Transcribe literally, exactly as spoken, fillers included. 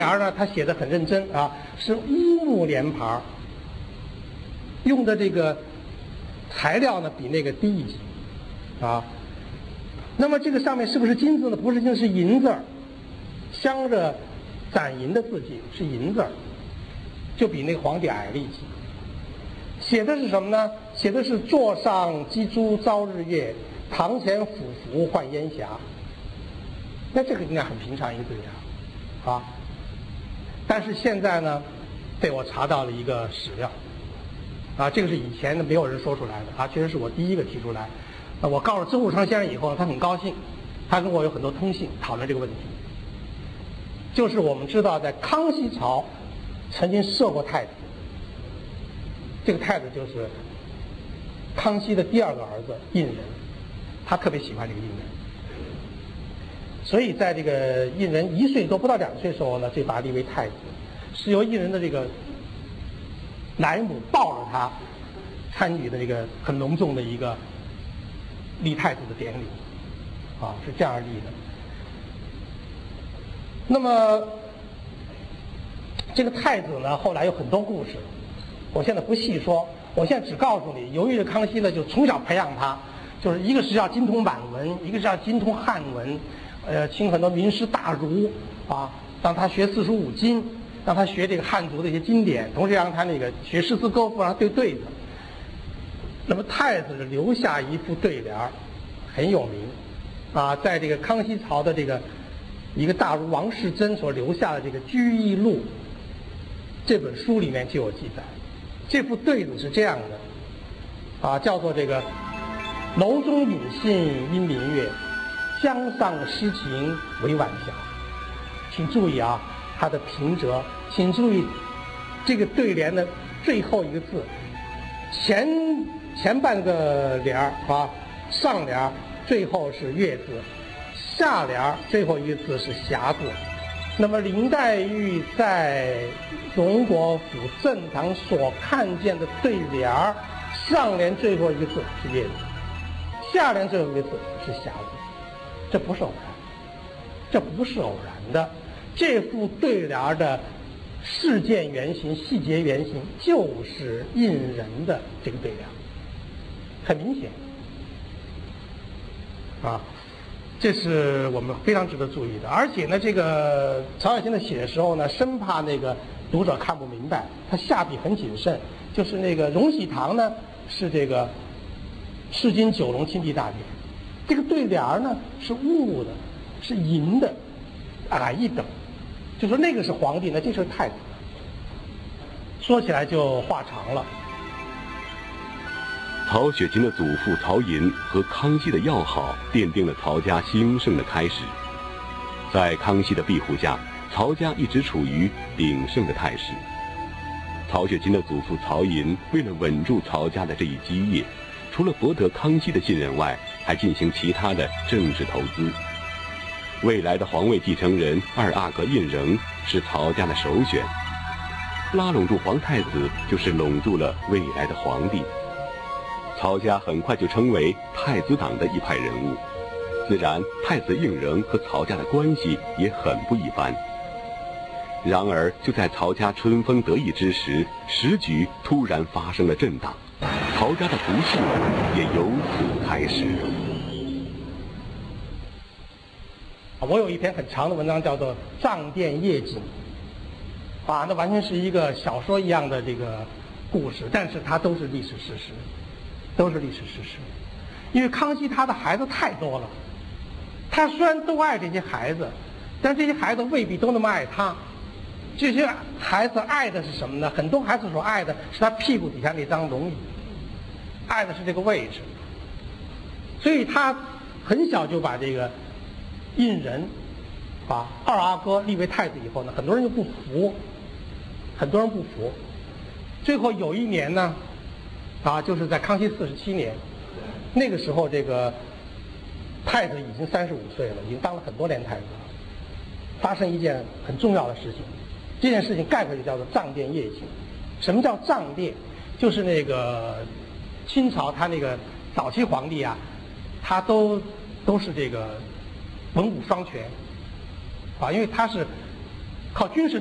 联呢，他写的很认真啊，是乌木联牌，用的这个材料呢比那个低一些啊。那么这个上面是不是金字呢？不是金，是银字儿，镶着攒银的字迹，是银字儿，就比那个皇帝矮了一级。写的是什么呢？写的是座上击珠遭日月，堂前俯伏唤烟霞。那这个应该很平常一个对联啊。但是现在呢，被我查到了一个史料，啊，这个是以前呢没有人说出来的啊，确实是我第一个提出来。啊，我告诉周汝昌先生以后呢，他很高兴，他跟我有很多通信讨论这个问题。就是我们知道，在康熙朝曾经设过太子，这个太子就是康熙的第二个儿子胤仁，他特别喜欢这个胤仁。所以在这个胤仁一岁多不到两岁的时候呢，就把他立为太子，是由胤仁的这个奶母抱着他参与的这个很隆重的一个立太子的典礼，啊，是这样立的。那么这个太子呢，后来有很多故事，我现在不细说，我现在只告诉你，由于这康熙呢，就从小培养他，就是一个是要精通满文，一个是要精通汉文。呃，请很多名师大儒啊，让他学四书五经，让他学这个汉族的一些经典，同时让他那个学诗词歌赋，让他对对子。那么太子留下一副对联很有名啊，在这个康熙朝的这个一个大儒王士祯所留下的这个《居易录》这本书里面就有记载。这副对子是这样的啊，叫做这个楼中引信因明月，江上诗情为晚霞。请注意啊，它的平仄，请注意这个对联的最后一个字，前前半个联儿啊，上联儿最后是月字，下联儿最后一个字是霞字。那么林黛玉在荣国府正堂所看见的对联儿，上联最后一个字是月字，下联最后一个字是霞字。这不是偶然，这不是偶然的。这副对联的事件原型、细节原型就是胤仁的这个对联，很明显啊，这是我们非常值得注意的。而且呢，这个曹雪芹在写的时候呢，生怕那个读者看不明白，他下笔很谨慎。就是那个荣禧堂呢，是这个世经九龙亲帝大典。这个对联呢是物的，是银的，矮一等，就说那个是皇帝呢，这是太子。说起来就话长了。 曹雪芹的祖父曹寅和康熙的要好，奠定了曹家兴盛的开始。在康熙的庇护下，曹家一直处于鼎盛的态势。曹雪芹的祖父曹寅为了稳住曹家的这一基业，除了博得康熙的信任外，还进行其他的政治投资。未来的皇位继承人二阿哥胤禛是曹家的首选，拉拢住皇太子就是拢住了未来的皇帝。曹家很快就成为太子党的一派人物，自然太子胤禛和曹家的关系也很不一般。然而就在曹家春风得意之时，时局突然发生了震荡，曹家的不幸也由此开始。 我有一篇很长的文章叫做《帐殿夜景》，啊，那完全是一个小说一样的这个故事，但是它都是历史事实，都是历史事实。因为康熙他的孩子太多了，他虽然都爱这些孩子，但这些孩子未必都那么爱他。这些孩子爱的是什么呢？很多孩子所爱的是他屁股底下那张龙椅，爱的是这个位置。所以他很小就把这个胤仁把二阿哥立为太子以后呢，很多人就不服，很多人不服。最后有一年呢，啊，就是在康熙四十七年，那个时候这个太子已经三十五岁了，已经当了很多年太子了。发生一件很重要的事情，这件事情概括就叫做帐殿夜景。什么叫帐殿？就是那个清朝他那个早期皇帝啊，他都都是这个文武双全啊，因为他是靠军事